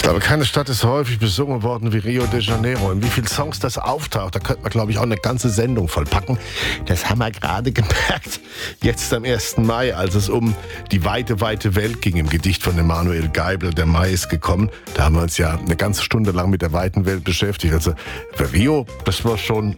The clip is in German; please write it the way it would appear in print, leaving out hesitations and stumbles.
Aber keine Stadt ist so häufig besungen worden wie Rio de Janeiro. In wie vielen Songs das auftaucht, da könnte man, glaube ich, auch eine ganze Sendung vollpacken. Das haben wir gerade gemerkt, jetzt am 1. Mai, als es um die weite, weite Welt ging, im Gedicht von Emanuel Geibel, Der Mai ist gekommen. Da haben wir uns ja eine ganze Stunde lang mit der weiten Welt beschäftigt. Also für Rio, das war schon